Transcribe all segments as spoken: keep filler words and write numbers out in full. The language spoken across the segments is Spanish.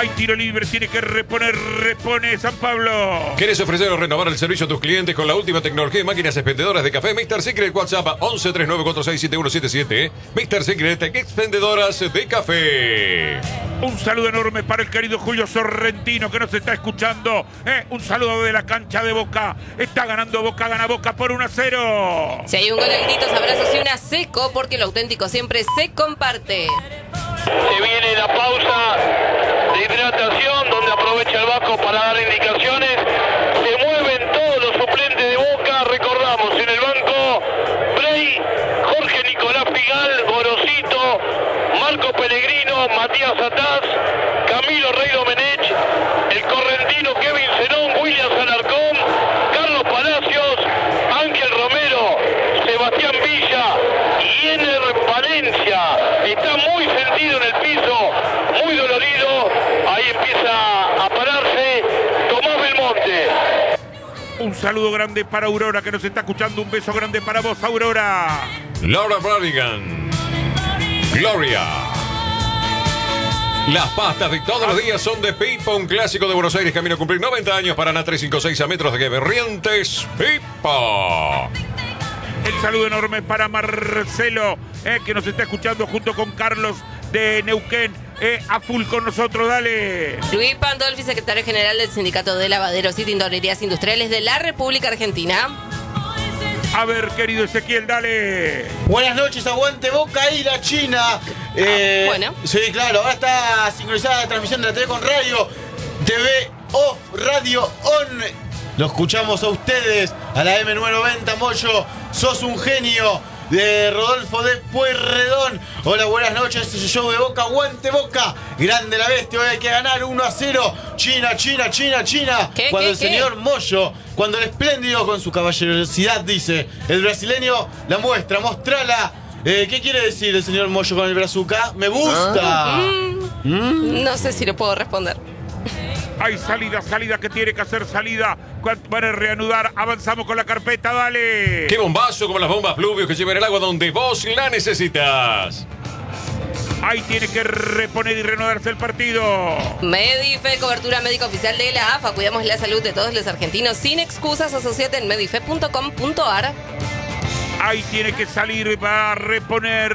Hay tiro libre, tiene que reponer, repone San Pablo. ¿Quieres ofrecer o renovar el servicio a tus clientes con la última tecnología de máquinas expendedoras de café? mister Secret, WhatsApp once treinta y nueve cuarenta y seis setenta y uno setenta y siete. mister Secret, expendedoras de café. Un saludo enorme para el querido Julio Sorrentino que nos está escuchando. Eh, un saludo de la cancha de Boca. Está ganando Boca, gana Boca por uno a cero. Si hay un gol a gritos, abrazos y una seco, porque lo auténtico siempre se comparte. Se viene la pausa de hidratación, donde aprovecha el Vasco para dar indicaciones. Se mueven todos los suplentes de Boca. Recordamos, en el banco, Bray, Jorge Nicolás Figal, Gorosito, Marco Pellegrino, Matías Ataz, Camilo Rey Domenech, el correntino Kevin Zenón, William Alarcón, Carlos Palacios, Ángel Romero, Sebastián Villa y Ener Valencia. Está muy sentido en el piso, muy dolorido. Ahí empieza a pararse Tomás Belmonte. Un saludo grande para Aurora que nos está escuchando. Un beso grande para vos, Aurora. Laura Branigan. Gloria. Las pastas de todos los días son de Pipa, un clásico de Buenos Aires, camino a cumplir noventa años. Paraná trescientos cincuenta y seis a metros de Berrientes. Pipa. El saludo enorme para Marcelo, eh, que nos está escuchando junto con Carlos de Neuquén, eh, a full con nosotros, dale. Luis Pandolfi, secretario general del Sindicato de Lavaderos y Tintorerías Industriales de la República Argentina. A ver, querido Ezequiel, dale. Buenas noches, aguante Boca y la China. Eh, ah, bueno. Sí, claro, ahora está sincronizada la transmisión de la T V con radio. T V off, radio on. Lo escuchamos a ustedes, a la eme novecientos noventa, Moyo. Sos un genio. De Rodolfo de Pueyrredón. Hola, buenas noches. Este es el show de Boca. Aguante Boca. Grande la bestia. Hoy hay que ganar uno a cero. China, China, China, China. ¿Qué, cuando qué, el qué? señor Moyo, cuando el espléndido con su caballerosidad dice, el brasileño la muestra, mostrala. Eh, ¿Qué quiere decir el señor Moyo con el brazuca? Me gusta. Mm, ¿Mm? No sé si lo puedo responder. Hay salida, salida que tiene que hacer salida. Cuando van a reanudar, avanzamos con la carpeta, dale. ¡Qué bombazo como las bombas Pluvios que llevan el agua donde vos la necesitas! Ahí tiene que reponer y reanudarse el partido. Medife, cobertura médica oficial de la A F A. Cuidamos la salud de todos los argentinos sin excusas. Asociate en medife punto com punto ar. Ahí tiene que salir para reponer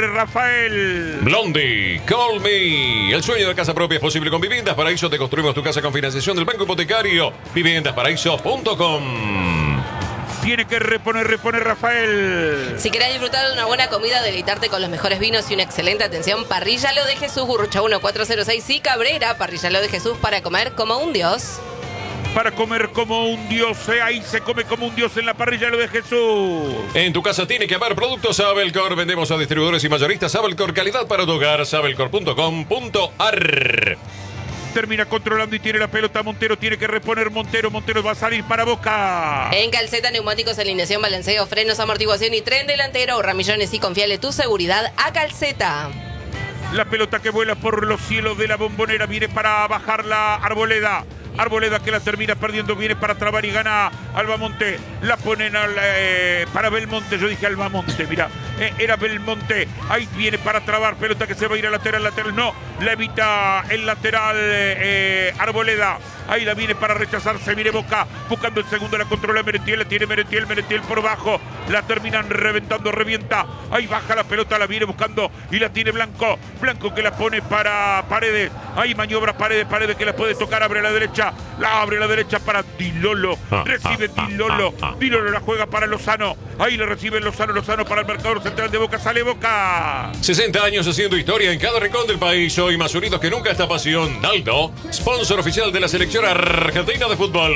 Rafael. Blondie, Call Me. El sueño de casa propia es posible con Viviendas Paraíso. Te construimos tu casa con financiación del Banco Hipotecario. viviendas paraíso punto com. Tiene que reponer, reponer Rafael. Si querés disfrutar de una buena comida, deleitarte con los mejores vinos y una excelente atención, Parrilla Lo de Jesús, Gurrucha uno cuatro cero seis y Cabrera. Parrilla Lo de Jesús para comer como un dios. Para comer como un dios, eh, ahí se come como un dios en la parrilla Lo de Jesús. En tu casa tiene que haber productos Sabelcor. Vendemos a distribuidores y mayoristas Sabelcor, calidad para tu hogar. sabelcor punto com punto ar. Termina controlando y tiene la pelota Montero. Tiene que reponer Montero. Montero va a salir para Boca. En Calceta, neumáticos, alineación, balanceo, frenos, amortiguación y tren delantero. Ahorra millones y confiale tu seguridad a Calceta. La pelota que vuela por los cielos de la Bombonera viene para bajar la Arboleda. Arboleda que la termina perdiendo, viene para trabar y gana Albamonte. La ponen al, eh, para Belmonte, yo dije Albamonte, mira, eh, era Belmonte. Ahí viene para trabar, pelota que se va a ir a lateral, lateral, no, la evita el lateral eh, Arboleda. Ahí la viene para rechazarse, viene Boca, buscando el segundo, la controla Merentiel, la tiene Merentiel, Merentiel por bajo, la terminan reventando, revienta. Ahí baja la pelota, la viene buscando y la tiene Blanco. Blanco que la pone para Paredes. Ahí maniobra Paredes, Paredes que la puede tocar, abre a la derecha. La abre a la derecha para Dilolo. Recibe Dilolo. Dilolo la juega para Lozano. Ahí le recibe Lozano. Lozano para el marcador central de Boca. Sale Boca. sesenta años haciendo historia en cada rincón del país. Hoy más unidos que nunca esta pasión. Daldo, sponsor oficial de la selección argentina de fútbol.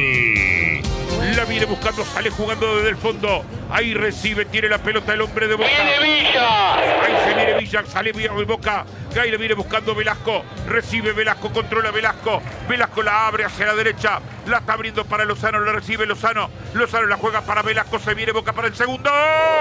La viene buscando, sale jugando desde el fondo. Ahí recibe, tiene la pelota el hombre de Boca. ¡Viene Villa! Ahí se viene Villa, sale Villa de Boca. Ahí le viene buscando Velasco. Recibe Velasco, controla Velasco. Velasco la abre hacia la derecha. La está abriendo para Lozano, la recibe Lozano. Lozano la juega para Velasco, se viene Boca para el segundo.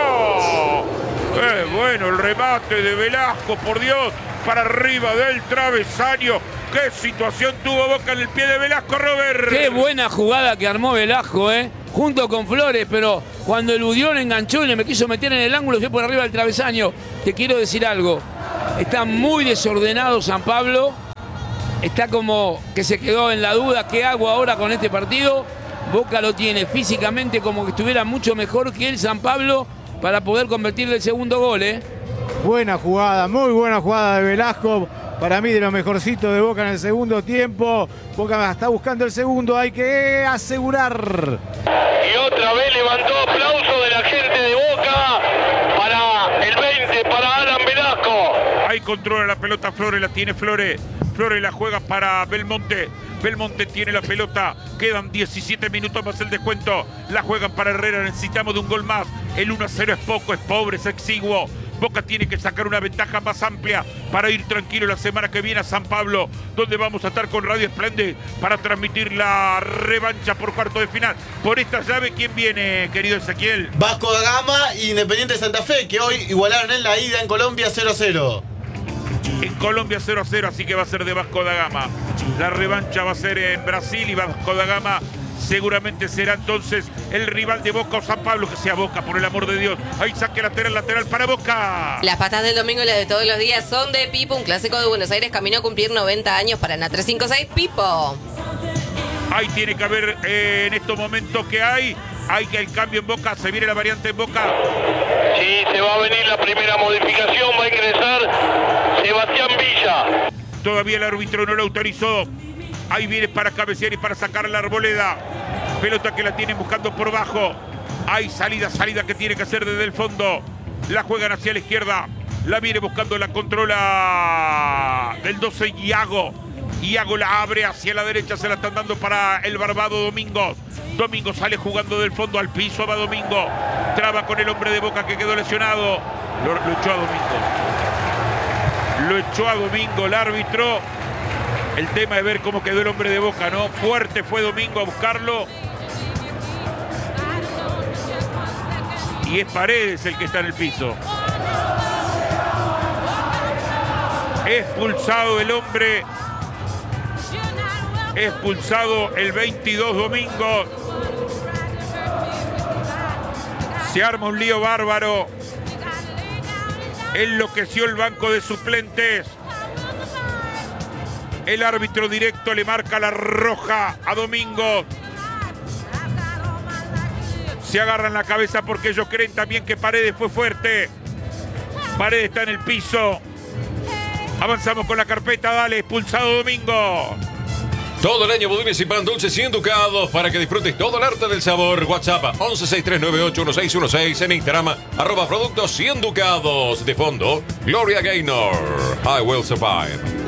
¡Eh, bueno, el remate de Velasco, por Dios! Para arriba del travesaño. ¡Qué situación tuvo Boca en el pie de Velasco, Robert! Qué buena jugada que armó Velasco, ¿eh? Junto con Flores, pero cuando el Udión enganchó y le me quiso meter en el ángulo, fue por arriba del travesaño. Te quiero decir algo. Está muy desordenado San Pablo. está como que se quedó en la duda, ¿qué hago ahora con este partido? Boca lo tiene físicamente como que estuviera mucho mejor que el San Pablo para poder convertirle el segundo gol, ¿eh? Buena jugada, muy buena jugada de Velasco. Para mí de lo mejorcito de Boca en el segundo tiempo. Boca está buscando el segundo, hay que asegurar. Y otra vez levantó aplauso de la gente de Boca para el veinte, para Alan Velasco. Ahí controla la pelota Flores, la tiene Flores. Flores la juega para Belmonte. Belmonte tiene la pelota. Quedan diecisiete minutos más el descuento. La juegan para Herrera. Necesitamos de un gol más. El uno a cero es poco, es pobre, es exiguo. Boca tiene que sacar una ventaja más amplia para ir tranquilo la semana que viene a San Pablo, donde vamos a estar con Radio Esplende para transmitir la revancha por cuarto de final. Por esta llave, ¿quién viene, querido Ezequiel? Vasco da Gama y Independiente de Santa Fe, que hoy igualaron en la ida en Colombia cero a cero. En Colombia cero a cero, así que va a ser de Vasco da Gama. La revancha va a ser en Brasil y Vasco da Gama seguramente será entonces el rival de Boca o San Pablo, que sea Boca, por el amor de Dios. Ahí saque lateral, lateral para Boca. Las patas del domingo y las de todos los días son de Pipo, un clásico de Buenos Aires, camino a cumplir noventa años para N A trescientos cincuenta y seis, Pipo. Ahí tiene que haber eh, en estos momentos que hay, hay que el cambio en Boca, se viene la variante en Boca. Sí, se va a venir la primera modificación, va a ingresar Sebastián Villa. Todavía el árbitro no lo autorizó. Ahí viene para cabecear y para sacar la Arboleda. Pelota que la tienen buscando por bajo. Hay salida, salida que tiene que hacer desde el fondo. La juegan hacia la izquierda. La viene buscando, la controla del doce Iago. Iago la abre hacia la derecha, se la están dando para el barbado Domingos. Domingos sale jugando del fondo al piso, va Domingo. Traba con el hombre de Boca que quedó lesionado. Lo, lo echó a Domingo. Lo echó a Domingo el árbitro. El tema es ver cómo quedó el hombre de Boca, ¿no? Fuerte fue Domingo a buscarlo. Y es Paredes el que está en el piso. Expulsado el hombre. Expulsado el veintidós Domingo. Se arma un lío bárbaro. Enloqueció el banco de suplentes. El árbitro directo le marca la roja a Domingo. Se agarran la cabeza porque ellos creen también que Paredes fue fuerte. Paredes está en el piso. Avanzamos con la carpeta, dale, expulsado Domingo. Todo el año budines y pan dulces y enducados para que disfrutes todo el arte del sabor. WhatsApp once seis tres nueve ocho uno seis uno seis. En Instagram arroba productos y enducados. De fondo, Gloria Gaynor. I will survive.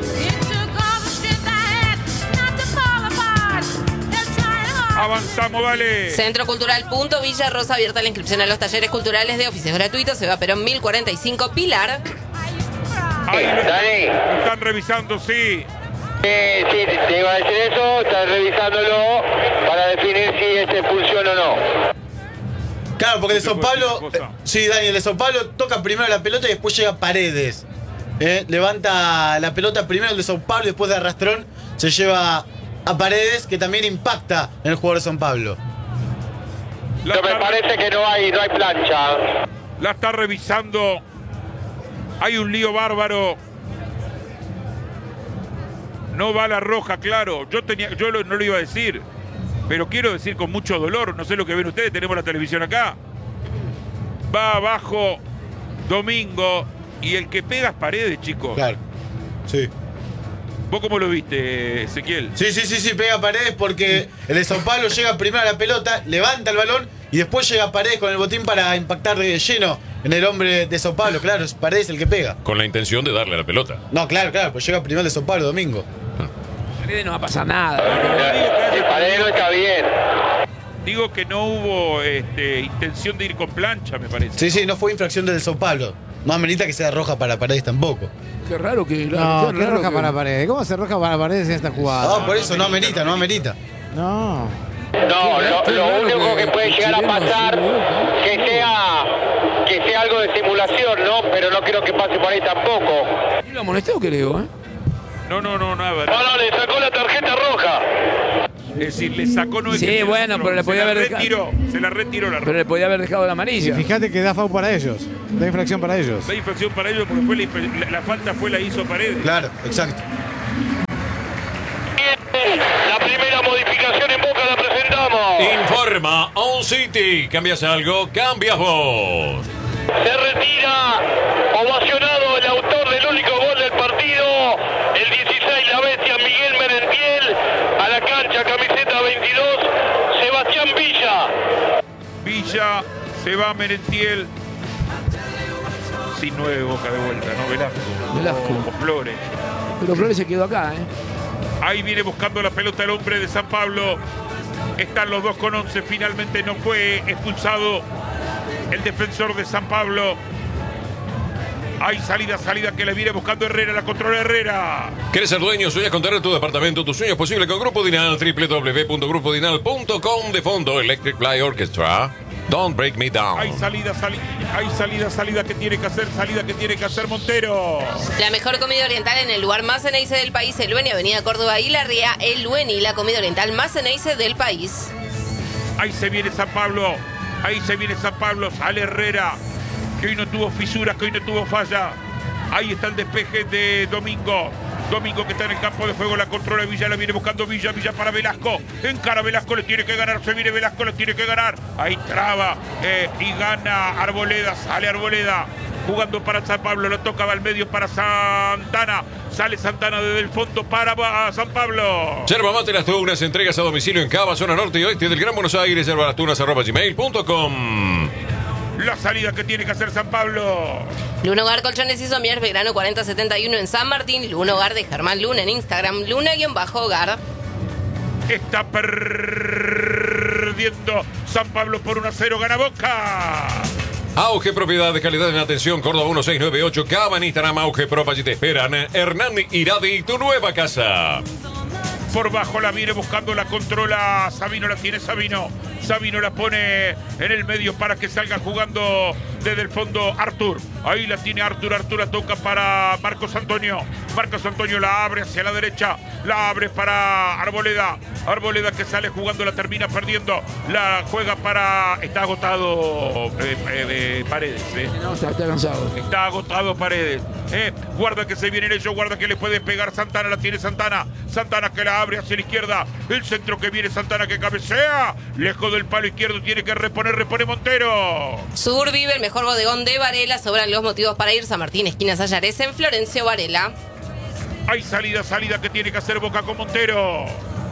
Avanzamos, dale. Centro Cultural Punto Villa Rosa, abierta la inscripción a los talleres culturales de oficios gratuitos. Se va Perón mil cuarenta y cinco, Pilar. Ahí lo, Dani. lo están revisando, sí. Eh, sí, te iba a decir eso, estás revisándolo para definir si es expulsión o no. Claro, porque el de Sao Paulo, Cosa. eh, sí, Dani, el de Sao Paulo toca primero la pelota y después llega Paredes. Eh, levanta la pelota primero el de Sao Paulo y después de arrastrón se lleva a Paredes, que también impacta en el jugador de San Pablo. La Pero me está, parece que no hay, no hay plancha. la está revisando. Hay un lío bárbaro. No va la roja, claro. Yo tenía, yo lo- no lo iba a decir, pero quiero decir con mucho dolor. No sé lo que ven ustedes, tenemos la televisión acá. Va abajo Domingo y el que pega es Paredes, chicos. Claro. Sí. ¿Vos cómo lo viste, Ezequiel? Sí, sí, sí, sí, pega Paredes porque el de Sao Paulo llega primero a la pelota, levanta el balón y después llega Paredes con el botín para impactar de lleno en el hombre de Sao Paulo. Claro, es Paredes el que pega. Con la intención de darle la pelota. No, claro, claro, pues llega primero el de Sao Paulo, Domingo. Paredes no va a pasar nada. El Paredes está bien. Digo que no hubo este, intención de ir con plancha, me parece. Sí, sí, no fue infracción del Sao Paulo. No amerita que sea roja para Paredes tampoco. Qué raro que... No, qué qué raro roja que- para Paredes. ¿Cómo se roja para Paredes en esta jugada? No, por eso no amerita, no amerita. No. No, lo, Qué lo raro único que, que puede el llegar a chileno pasar se equivoca. que sea que sea algo de simulación, ¿no? Pero no creo que pase por ahí tampoco. ¿Y lo amonestó, creo, eh? No, no, no, nada. No, no, le sacó la tarjeta roja. Es decir, le sacó no es Sí, que- bueno, pero le se podía la haber dejado. retiró, se la retiró la Pero roja. le podía haber dejado la amarilla. Fíjate que da foul para ellos. Da infracción para ellos. La infracción para ellos porque fue la, la- la falta fue la hizo Paredes. Claro, exacto. Informa On City. ¿Cambias algo? Cambias vos. Se retira, ovacionado el autor del único gol del partido, el dieciséis, la bestia Miguel Merentiel, a la cancha, camiseta veintidós, Sebastián Villa. Villa, se va Merentiel. Sin nueve Boca de vuelta, ¿no? Velasco. Velasco. O Flores. Pero Flores se quedó acá, ¿eh? Ahí viene buscando la pelota el hombre de San Pablo. Están los dos con once. Finalmente no fue expulsado el defensor de San Pablo. Hay salida, salida que le viene buscando Herrera, la controla Herrera. ¿Querés ser dueño? ¿Sueñas con tener tu departamento? Tu sueño es posible con Grupo Dinal, doble u doble u doble u punto grupo dinal punto com. De fondo, Electric Fly Orchestra. Don't break me down. Hay salida, salida, hay salida, salida que tiene que hacer, salida que tiene que hacer Montero. La mejor comida oriental en el lugar más ceneice del país, El Lueni, Avenida Córdoba y La Ría. El Lueni, la comida oriental más ceneice del país. Ahí se viene San Pablo, ahí se viene San Pablo, sale Herrera, que hoy no tuvo fisuras, que hoy no tuvo falla. Ahí está el despeje de Domingo. Domingo que está en el campo de juego, la controla Villa, la viene buscando Villa, Villa para Velasco. Encara Velasco, le tiene que ganar, se viene Velasco, le tiene que ganar. Ahí traba eh, y gana Arboleda, sale Arboleda. Jugando para San Pablo, lo toca, va al medio para Santana. Sale Santana desde el fondo para San Pablo. Yerba Mate Las Tunas, entregas a domicilio en Cava, zona norte y oeste del Gran Buenos Aires, yerbalastunas arroba gmail punto com. La salida que tiene que hacer San Pablo. Luna Hogar Colchones y Somier, Belgrano cuarenta setenta y uno en San Martín. Luna Hogar de Germán Luna en Instagram, Luna-Hogar. Está perdiendo San Pablo por uno a cero, gana Boca. Auge Propiedad de Calidad en Atención, Córdoba uno seis nueve ocho, Cava en Instagram, Auge Prop, allí te esperan. Hernán Iradi, tu nueva casa. Por bajo la viene buscando, la controla Sabino, la tiene Sabino. Sabino la pone en el medio para que salga jugando desde el fondo Artur. Ahí la tiene Artur, Artur la toca para Marcos Antonio. Marcos Antonio la abre hacia la derecha, la abre para Arboleda. Arboleda que sale jugando, la termina perdiendo. La juega para... Está agotado eh, eh, Paredes. Eh. No, está, está cansado. Está agotado Paredes. Eh. Guarda que se vienen ellos, guarda que le puede pegar Santana, la tiene Santana. Santana que la abre hacia la izquierda. El centro que viene Santana que cabecea. Lejos del palo izquierdo, tiene que reponer, repone Montero. Sur vive el mejor bodegón de Varela. Sobran los motivos para ir. San Martín, esquina Sayares, en Florencio Varela. Hay salida, salida que tiene que hacer Boca con Montero.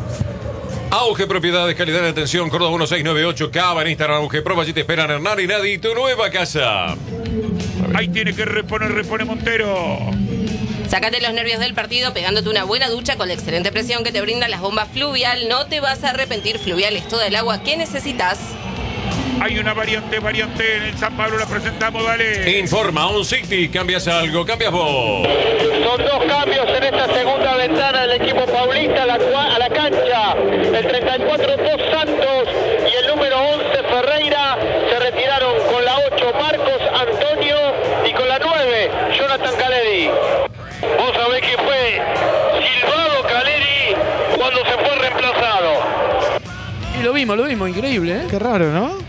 Auge Propiedades, Calidad en Atención, Córdoba uno seis nueve ocho, Cava en Instagram, Auge Pro, allí te esperan Hernán Iradi, tu nueva casa. Ahí tiene que reponer, repone Montero. Sácate los nervios del partido pegándote una buena ducha con la excelente presión que te brindan las bombas Fluvial. No te vas a arrepentir, Fluvial es toda el agua que necesitas. Hay una variante, variante en el San Pablo, la presentamos, dale. Informa On City, cambias algo, cambias vos. Son dos cambios en esta segunda ventana del equipo paulista a la, a la cancha. El treinta y cuatro, Dos Santos, y el número once, Ferreira. Se retiraron con la ocho, Marcos Antonio, y con la nueve, Jonathan Caleri. Vos sabés que fue silbado Caleri cuando se fue reemplazado. Y lo vimos, lo vimos, increíble, ¿eh? Qué raro, ¿no?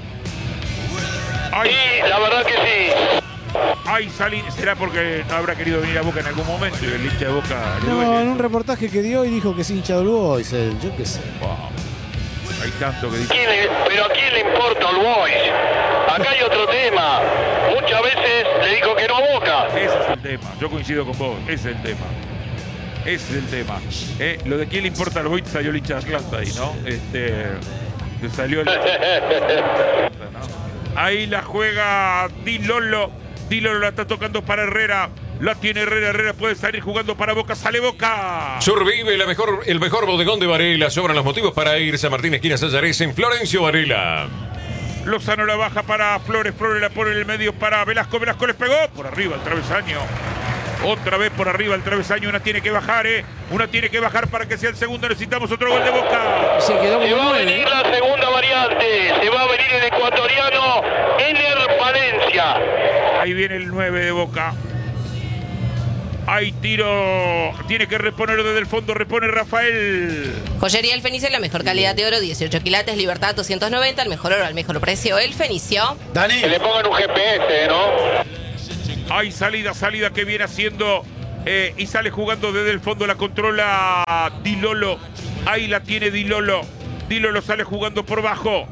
Ay, Sí, la verdad que sí. ay, salí. ¿Será porque no habrá querido venir a Boca en algún momento y el hincha de Boca le duele? No, en un reportaje que dio y dijo que es hincha del Boys, él, yo qué sé. Wow. Hay tanto que dice. ¿Quién le- pero ¿a quién le importa el Boys? Acá hay otro tema. Muchas veces le dijo que no a Boca. Ese es el tema. Yo coincido con vos. Ese es el tema. Ese es el tema. Eh, lo de quién le importa al Boys, salió el hincha de Atlanta ahí, ¿no? Este. Le salió el. ¿no? Ahí la juega Di Lolo. Di Lolo la está tocando para Herrera. La tiene Herrera. Herrera puede salir jugando para Boca. Sale Boca. Survive la mejor, el mejor bodegón de Varela. Sobran los motivos para ir. San Martín, esquina Sayares, en Florencio Varela. Lozano la baja para Flores. Flores la pone en el medio para Velasco. Velasco les pegó por arriba el travesaño. Otra vez por arriba el travesaño. Una tiene que bajar, ¿eh? Una tiene que bajar para que sea el segundo. Necesitamos otro gol de Boca. Se quedó Se como va a nueve. venir la segunda variante. Se va a venir el ecuatoriano Ener Valencia. Ahí viene el nueve de Boca. Hay tiro. Tiene que reponer desde el fondo. Repone Rafael. Joyería El Fenicio, la mejor calidad de oro, dieciocho quilates, Libertad doscientos noventa, el mejor oro al mejor precio. El Fenicio. Dani, Que le pongan un G P S, ¿no? Hay salida, salida que viene haciendo. Eh, y sale jugando desde el fondo. La controla Di Lolo. Ahí la tiene Di Lolo. Di Lolo sale jugando por bajo.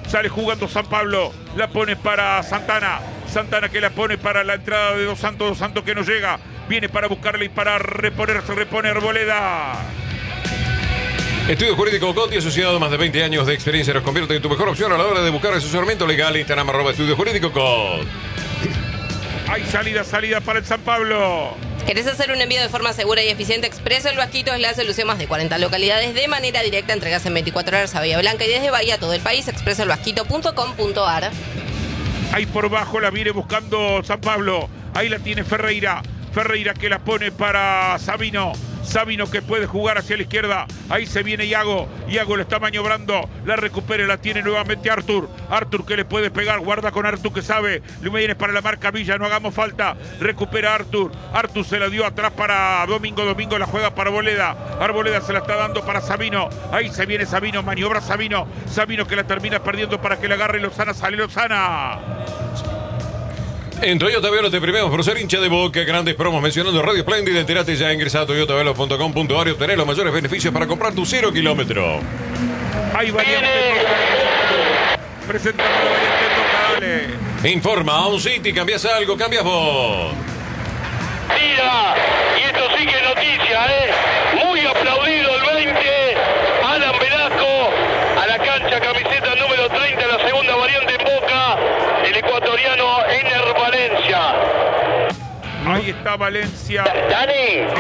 Sale jugando San Pablo. La pone para Santana. Santana que la pone para la entrada de Dos Santos. Dos Santos que no llega. Viene para buscarle y para reponerse. Repone Arboleda. Estudio Jurídico Coti, asociado, más de veinte años de experiencia, nos convierte en tu mejor opción a la hora de buscar asesoramiento legal. Instagram arroba Estudio Jurídico Coti. Hay salida, salida para el San Pablo. ¿Querés hacer un envío de forma segura y eficiente? Expreso El Vasquito es la solución. Más de cuarenta localidades de manera directa. Entregas en veinticuatro horas a Bahía Blanca y desde Bahía a todo el país. expreso el vasquito punto com punto ar. Ahí por bajo la viene buscando San Pablo. Ahí la tiene Ferreira. Ferreira que la pone para Sabino. Sabino que puede jugar hacia la izquierda. Ahí se viene Iago. Iago lo está maniobrando. La recupera, la tiene nuevamente Artur. Artur que le puede pegar. Guarda con Artur que sabe. Le viene para la marca Villa. No hagamos falta. Recupera Artur. Artur se la dio atrás para Domingo. Domingo la juega para Arboleda. Arboleda se la está dando para Sabino. Ahí se viene Sabino. Maniobra Sabino. Sabino que la termina perdiendo para que la agarre Lozana. Sale Lozana. En Toyota Velo te premiamos por ser hincha de Boca. Grandes promos mencionando Radio Espléndida. Entérate ya, ingresa a toyota velo punto com punto ar y obtener los mayores beneficios para comprar tu cero kilómetro. Ahí variante presentando la variante Boca, dale. Informa, a un City, cambias algo, cambias vos. Tira, y esto sí que es noticia, ¿eh? Muy aplaudido el veinte. Alan Velasco a la cancha, camiseta número treinta, la segunda variante en Boca. El ecuatoriano Ener Valencia. Ahí está Valencia. Dani.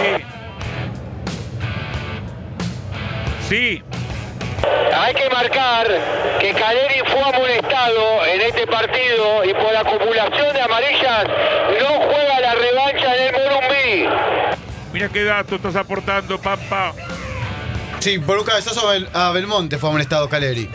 Sí. Sí. Hay que marcar que Caleri fue amonestado en este partido y por acumulación de amarillas no juega la revancha en el Morumbí. Mira qué dato estás aportando, Pampa. Sí, por un cabezazo a Belmonte fue amonestado Caleri.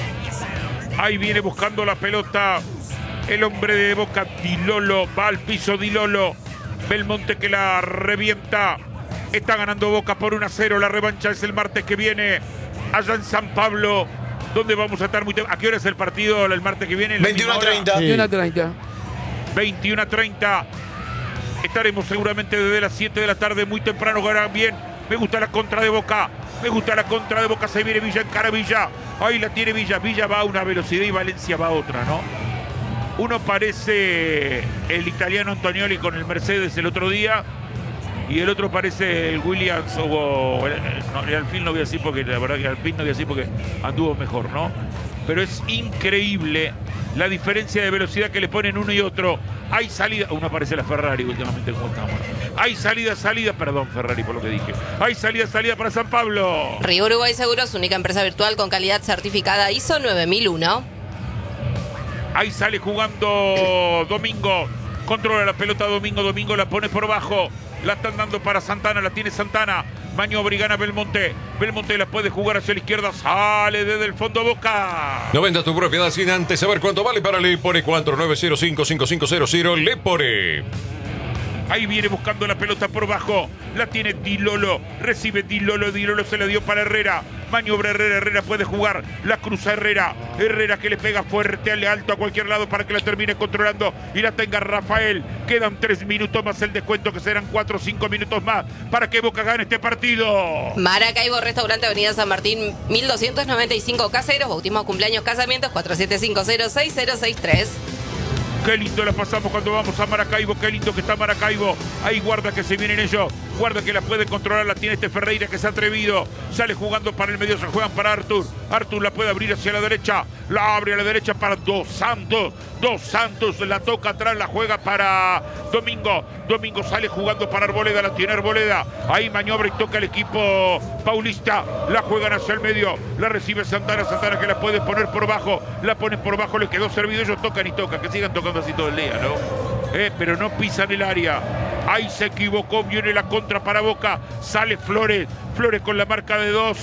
Ahí viene buscando la pelota el hombre de Boca, Dilolo. Va al piso Dilolo. Belmonte que la revienta. Está ganando Boca por uno a cero. La revancha es el martes que viene allá en San Pablo, donde vamos a estar muy temprano. ¿A qué hora es el partido el martes que viene? veintiuno a treinta. veintiuno a treinta. veintiuno a treinta. Estaremos seguramente desde las siete de la tarde, muy temprano. Ganan bien. Me gusta la contra de Boca. Me gusta la contra de Boca. Se viene Villa, encara Villa. Ahí la tiene Villa. Villa va a una velocidad y Valencia va a otra, ¿no? Uno parece el italiano Antonioli con el Mercedes el otro día. Y el otro parece el Williams o el, no, el Alpine, no voy a decir porque la verdad que el Alpine no voy a decir porque anduvo mejor, ¿no? Pero es increíble la diferencia de velocidad que le ponen uno y otro. Hay salida, uno parece la Ferrari últimamente como estamos. Hay salida, salida, perdón Ferrari por lo que dije. Hay salida, salida para San Pablo. Río Uruguay Seguros, única empresa virtual con calidad certificada I S O nueve mil uno. Ahí sale jugando Domingo. Controla la pelota Domingo. Domingo la pone por bajo. La están dando para Santana. La tiene Santana. Maniobra y gana Belmonte. Belmonte la puede jugar hacia la izquierda. Sale desde el fondo Boca. No vendas tu propiedad sin antes saber cuánto vale para Lepore. cuatro nueve cero cinco cinco cinco cero cero. Lepore. Ahí viene buscando la pelota por bajo. La tiene Dilolo. Recibe Dilolo. Dilolo se la dio para Herrera. Maniobra Herrera. Herrera puede jugar. La cruza Herrera. Herrera que le pega fuerte, al alto a cualquier lado para que la termine controlando. Y la tenga Rafael. Quedan tres minutos más el descuento, que serán cuatro o cinco minutos más para que Boca gane este partido. Maracaibo, restaurante Avenida San Martín, mil doscientos noventa y cinco. Caseros, bautismos, cumpleaños, casamientos, cuatro siete cinco cero seis cero seis tres. Qué lindo la pasamos cuando vamos a Maracaibo. Qué lindo que está Maracaibo. Ahí guarda que se vienen ellos. Guarda que la puede controlar. La tiene este Ferreira que se ha atrevido. Sale jugando para el medio. Se juegan para Artur. Artur la puede abrir hacia la derecha. La abre a la derecha para Dos Santos. Dos Santos la toca atrás. La juega para Domingo. Domingo sale jugando para Arboleda. La tiene Arboleda. Ahí maniobra y toca el equipo paulista. La juegan hacia el medio. La recibe Santana. Santana que la puede poner por bajo. La pone por bajo. Le quedó servido. Ellos tocan y tocan. Que sigan tocando así todo el día, ¿no? Eh, pero no pisan el área. Ahí se equivocó. Viene la contra para Boca. Sale Flores. Flores con la marca de dos.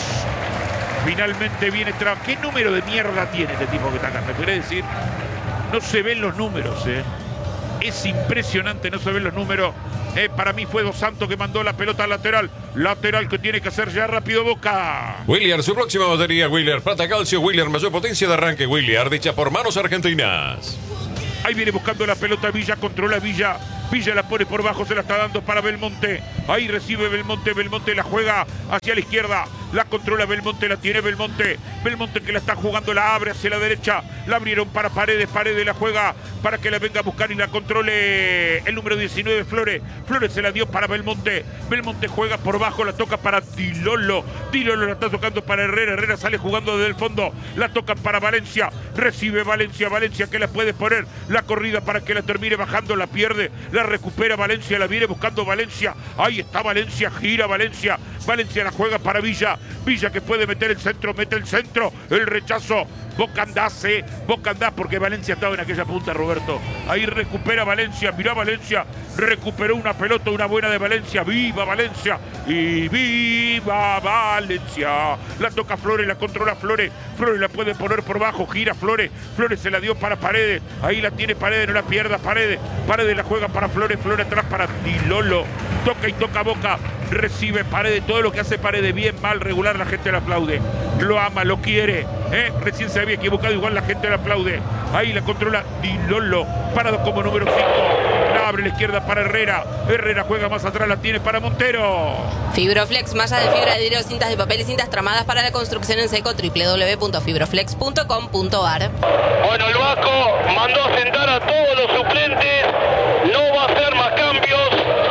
Finalmente viene Trump. ¿Qué número de mierda tiene este tipo que está acá? ¿Me quiere decir? No se ven los números, ¿eh? Es impresionante, no se ven los números. Eh, para mí fue Dos Santos que mandó la pelota lateral. Lateral que tiene que hacer ya rápido Boca. Williard, su próxima batería. Williard, plata calcio. Williard, mayor potencia de arranque. Williard, dicha por manos argentinas. Ahí viene buscando la pelota Villa, controla Villa. Villa la pone por bajo, se la está dando para Belmonte. Ahí recibe Belmonte, Belmonte la juega hacia la izquierda. La controla Belmonte, la tiene Belmonte. Belmonte que la está jugando, la abre hacia la derecha. La abrieron para Paredes, Paredes la juega para que la venga a buscar y la controle el número diecinueve, Flores. Flores se la dio para Belmonte. Belmonte juega por bajo, la toca para Dilolo. Dilolo la está tocando para Herrera. Herrera sale jugando desde el fondo. La toca para Valencia. Recibe Valencia, Valencia que la puede poner. La corrida para que la termine bajando, la pierde. La recupera Valencia, la viene buscando Valencia. Ahí está Valencia, gira Valencia. Valencia la juega para Villa. Villa que puede meter el centro, mete el centro. El rechazo. Boca andás, eh. Boca andás porque Valencia estaba en aquella punta, Roberto. Ahí recupera Valencia, mirá Valencia. Recuperó una pelota, una buena de Valencia. ¡Viva Valencia! ¡Y viva Valencia! La toca Flores, la controla Flores. Flores la puede poner por bajo, gira Flores. Flores se la dio para Paredes. Ahí la tiene Paredes, no la pierda Paredes. Paredes la juega para Flores, Flores atrás para Dilolo. Toca y toca Boca. Recibe Paredes, todo lo que hace Paredes, bien, mal, regular, la gente le aplaude. Lo ama, lo quiere. ¿eh? Recién se había equivocado, igual la gente le aplaude. Ahí la controla Dilolo, parado como número cinco. La abre a la izquierda para Herrera. Herrera juega más atrás, la tiene para Montero. Fibroflex, mallas de fibra de vidrio, cintas de papel y cintas tramadas para la construcción en seco. doble u doble u doble u punto fibroflex punto com punto a r. Bueno, el Vasco mandó a sentar a todos los suplentes. No va a hacer más cambios.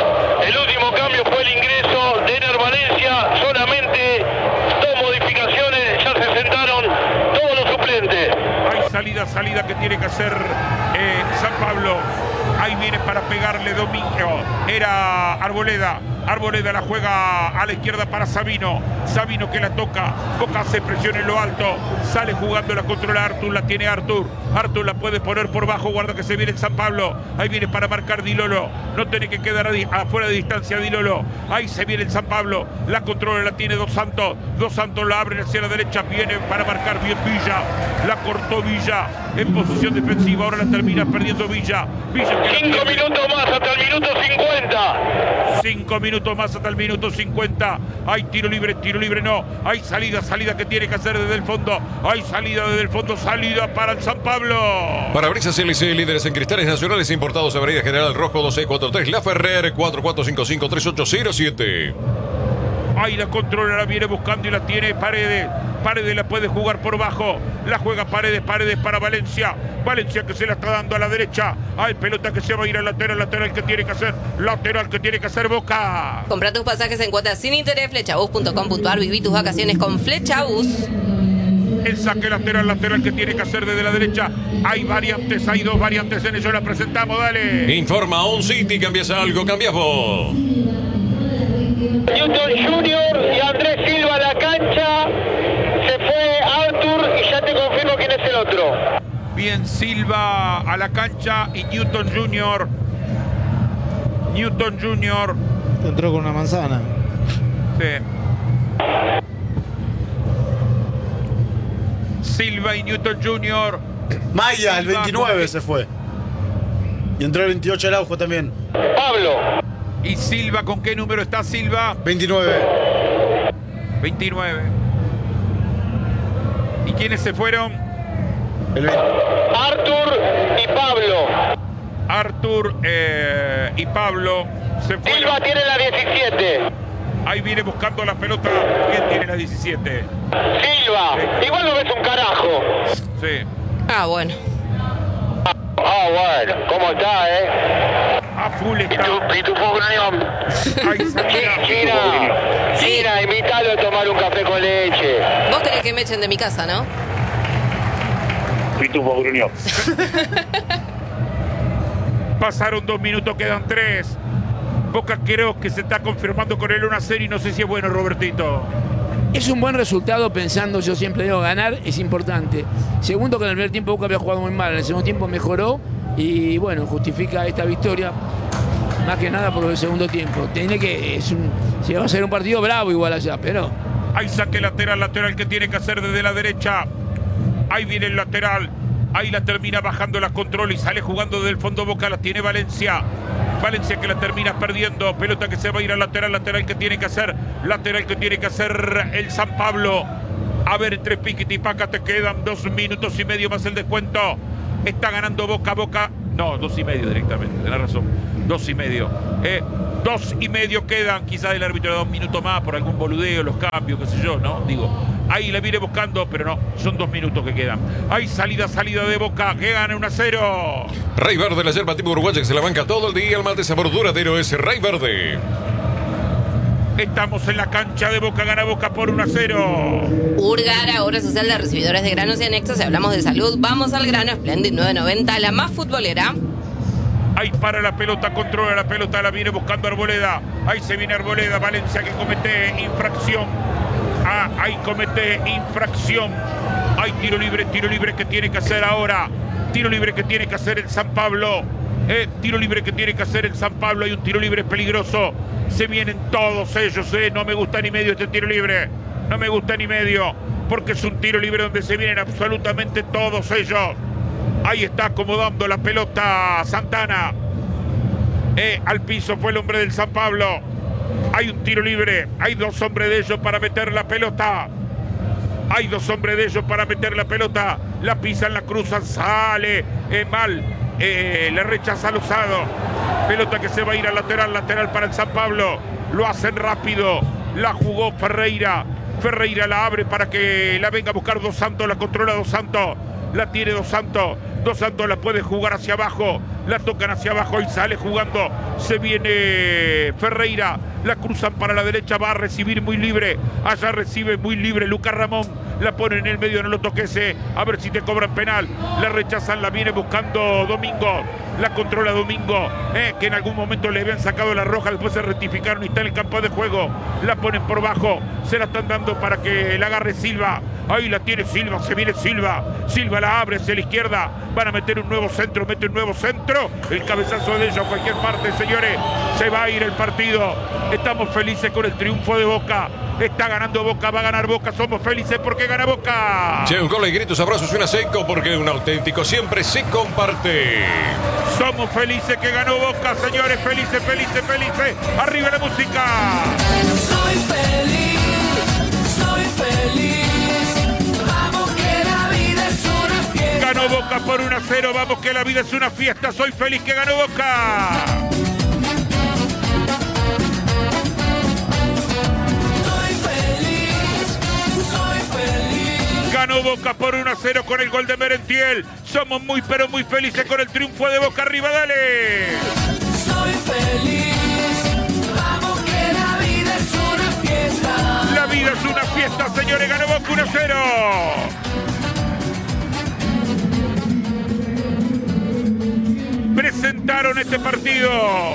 El último cambio fue el ingreso de Ener Valencia. Solamente dos modificaciones. Ya se sentaron todos los suplentes. Hay salida, salida que tiene que hacer eh, San Pablo. Ahí viene para pegarle Domingo. Era Arboleda. Arboleda la juega a la izquierda para Sabino. Sabino que la toca. Boca hace presión en lo alto. Sale jugando, la controla Artur. La tiene Artur. Artur la puede poner por bajo. Guarda que se viene el San Pablo. Ahí viene para marcar Dilolo. No tiene que quedar afuera de distancia Dilolo. Ahí se viene el San Pablo. La controla, la tiene Dos Santos. Dos Santos la abre hacia la derecha. Viene para marcar bien Villa. La cortó Villa en posición defensiva. Ahora la termina perdiendo Villa. Villa que Cinco minutos más hasta el minuto cincuenta. Cinco minutos más hasta el minuto cincuenta. Hay tiro libre, tiro libre no. Hay salida, salida que tiene que hacer desde el fondo. Hay salida desde el fondo, salida para el San Pablo. Parabrisas L C, líderes en cristales nacionales importados. Avenida General Rojo doce cuarenta y tres. La Ferrer cuatro cuatro cinco cinco tres ocho cero siete. Ahí la controla, la viene buscando y la tiene Paredes. Paredes la puede jugar por bajo. La juega Paredes, Paredes para Valencia. Valencia que se la está dando a la derecha. Hay pelota que se va a ir al lateral, lateral que tiene que hacer. Lateral que tiene que hacer Boca. Compra tus pasajes en cuotas sin interés. Flechabus punto com punto a r. Viví tus vacaciones con Flechabus. El saque lateral, lateral que tiene que hacer desde la derecha. Hay variantes, hay dos variantes en ello. La presentamos, dale. Informa On City. ¿Cambias algo? ¿Cambias vos? Newton junior y Andrés Silva a la cancha. Se fue Artur y ya te confirmo quién es el otro. Bien, Silva a la cancha y Newton junior Newton junior Entró con una manzana. Sí. Silva y Newton junior Maya, el veintinueve se fue. Y entró el veintiocho Araujo también. Pablo. ¿Y Silva con qué número está Silva? veintinueve. veintinueve. ¿Y quiénes se fueron? El veinte. Artur y Pablo. Artur eh, y Pablo se fueron. Silva tiene la diecisiete. Ahí viene buscando la pelota. ¿Quién tiene la diecisiete? Silva. Igual no ves un carajo. Sí. Ah, bueno. Ah, bueno. ¿Cómo está, eh? A full está. Pitufo Gruñón. Ahí salía. China. Sí. China, invítalo a tomar un café con leche. Vos querés que me echen de mi casa, ¿no? Pitufo Gruñón. Pasaron dos minutos, quedan tres. Boca creo que se está confirmando con el uno a cero y no sé si es bueno, Robertito. Es un buen resultado pensando, yo siempre digo, ganar es importante. Segundo, que en el primer tiempo Boca había jugado muy mal, en el segundo tiempo mejoró y bueno, justifica esta victoria más que nada por el segundo tiempo. Tiene que, es un, se va a ser un partido bravo igual allá, pero... Ahí saque lateral, lateral que tiene que hacer desde la derecha. Ahí viene el lateral. Ahí la termina bajando la control y sale jugando desde el fondo Boca. La tiene Valencia. Valencia que la termina perdiendo. Pelota que se va a ir al lateral, lateral que tiene que hacer. Lateral que tiene que hacer el San Pablo. A ver, entre piquete y paca te quedan dos minutos y medio más el descuento. Está ganando Boca, Boca No, dos y medio directamente, tenés razón. Dos y medio. Eh, dos y medio quedan. Quizás el árbitro le da un minuto más por algún boludeo, los cambios, qué sé yo, ¿no? Digo, ahí la viene buscando, pero no, son dos minutos que quedan. Hay salida, salida de Boca, que gana uno a cero. Rey Verde, la yerba tipo uruguaya que se la banca todo el día. El mate sabor duradero es Rey Verde. Estamos en la cancha de Boca, gana Boca por uno a cero. Urgara, obra social de recibidores de granos y anexos. Si hablamos de salud, vamos al grano. Splendid nueve noventa, la más futbolera. Ahí para la pelota, controla la pelota, la viene buscando Arboleda. Ahí se viene Arboleda, Valencia que comete infracción. Ah, ahí comete infracción. Hay tiro libre, tiro libre que tiene que hacer ahora. Tiro libre que tiene que hacer el San Pablo. Eh, tiro libre que tiene que hacer el San Pablo. Hay un tiro libre peligroso. Se vienen todos ellos, eh. No me gusta ni medio este tiro libre. No me gusta ni medio. Porque es un tiro libre donde se vienen absolutamente todos ellos. Ahí está acomodando la pelota Santana. Eh, al piso fue el hombre del San Pablo. Hay un tiro libre. Hay dos hombres de ellos para meter la pelota. Hay dos hombres de ellos para meter la pelota. La pisan, la cruzan, sale eh, mal. Eh, le rechaza al usado. Pelota que se va a ir al lateral, lateral para el San Pablo. Lo hacen rápido. La jugó Ferreira. Ferreira la abre para que la venga a buscar Dos Santos. La controla Dos Santos. La tiene Dos Santos. Dos Santos la puede jugar hacia abajo. La tocan hacia abajo y sale jugando. Se viene Ferreira. La cruzan para la derecha. Va a recibir muy libre. Allá recibe muy libre Lucas Ramón. La pone en el medio, no lo toquese. A ver si te cobran penal. La rechazan, la viene buscando Domingo. La controla Domingo, eh, que en algún momento le habían sacado la roja, después se rectificaron y está en el campo de juego. La ponen por bajo, se la están dando para que la agarre Silva. Ahí la tiene Silva, se viene Silva. Silva la abre hacia la izquierda. Van a meter un nuevo centro, mete un nuevo centro. El cabezazo de ella a cualquier parte, señores. Se va a ir el partido. Estamos felices con el triunfo de Boca. Está ganando Boca, va a ganar Boca. Somos felices porque gana Boca. Che, un gol y gritos, abrazos suena seco porque un auténtico siempre se comparte. Somos felices que ganó Boca, señores. Felices, felices, felices. Arriba la música. Soy feliz, soy feliz. Vamos que la vida es una fiesta. Ganó Boca por uno a cero. Vamos que la vida es una fiesta. Soy feliz que ganó Boca. Ganó Boca por uno a cero con el gol de Merentiel. Somos muy pero muy felices con el triunfo de Boca. Arriba, dale. Soy feliz. Vamos que la vida es una fiesta. La vida es una fiesta, señores. Ganó Boca uno a cero. Presentaron este partido.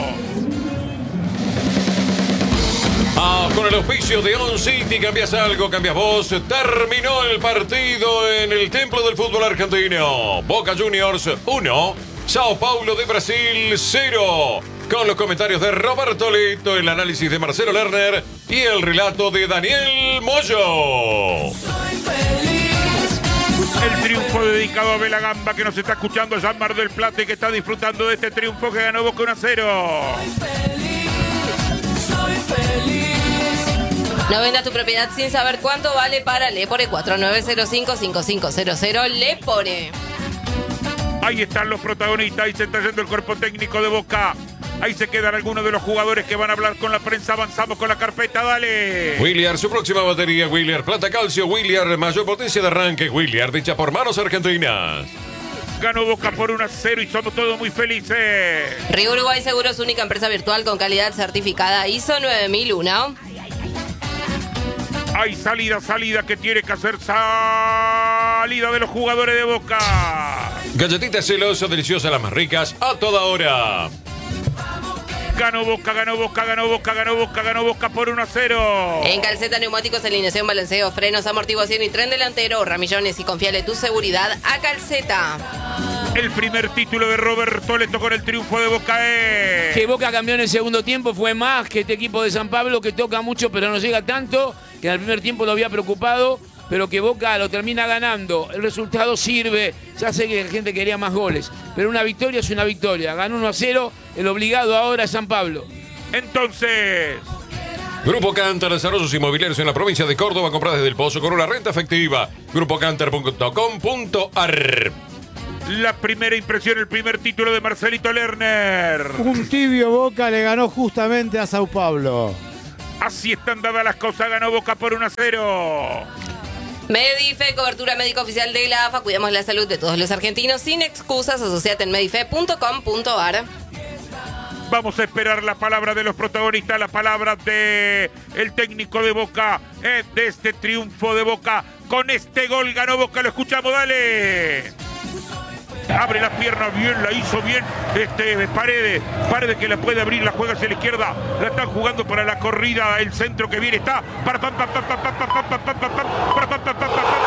Ah, con el auspicio de On City, cambias algo, cambias vos. Terminó el partido en el Templo del Fútbol Argentino. Boca Juniors uno, Sao Paulo de Brasil cero. Con los comentarios de Roberto Leto, el análisis de Marcelo Lerner y el relato de Daniel Moyo. Soy feliz. El triunfo dedicado a Bela Gamba, que nos está escuchando allá en Mar del Plata y que está disfrutando de este triunfo que ganó Boca uno a cero. Soy feliz. Soy feliz. No venda tu propiedad sin saber cuánto vale para Lepore. Cuatro nueve cero cinco cinco cinco cero cero Lepore. Ahí están los protagonistas, ahí se está yendo el cuerpo técnico de Boca. Ahí se quedan algunos de los jugadores que van a hablar con la prensa. Avanzamos con la carpeta, dale. Williar, su próxima batería, Williar Plata Calcio, Williar Mayor Potencia de Arranque, Williar dicha por manos argentinas. Ganó Boca por uno a cero y somos todos muy felices. Río Uruguay Seguros, única empresa virtual con calidad certificada I S O nueve mil uno. Hay salida, salida que tiene que hacer salida de los jugadores de Boca. Galletitas celoso, deliciosas, las más ricas, a toda hora. Ganó Boca, ganó Boca, ganó Boca, ganó Boca, ganó Boca por uno a cero. En Calceta, neumáticos, alineación, balanceo, frenos, amortiguación y tren delantero. Ramillones y confiale tu seguridad a Calceta. El primer título de Roberto Leto con el triunfo de Boca es... Que Boca cambió en el segundo tiempo, fue más que este equipo de San Pablo, que toca mucho pero no llega tanto, que en el primer tiempo lo había preocupado, pero que Boca lo termina ganando. El resultado sirve, ya sé que la gente quería más goles, pero una victoria es una victoria. Ganó uno a cero, el obligado ahora es San Pablo. Entonces... Grupo Cantar, desarrollos inmobiliarios en la provincia de Córdoba, compra desde el Pozo con una renta efectiva. grupo cantar punto com punto ar. La primera impresión, el primer título de Marcelito Lerner. Un tibio Boca le ganó justamente a Sao Paulo. Así están dadas las cosas, ganó Boca por uno a cero. Medife, cobertura médica oficial de la A F A. Cuidamos la salud de todos los argentinos sin excusas. Asociate en medife punto com punto ar. Vamos a esperar la palabra de los protagonistas, la palabra de el técnico de Boca, eh, de este triunfo de Boca. Con este gol ganó Boca, lo escuchamos, dale. Abre las piernas bien, la hizo bien este Paredes. Paredes que la puede abrir, la juega hacia la izquierda. La están jugando para la corrida, el centro que viene está. Para pam pam pam pam pam pam pam pam pam pam pam pam pam pam pam.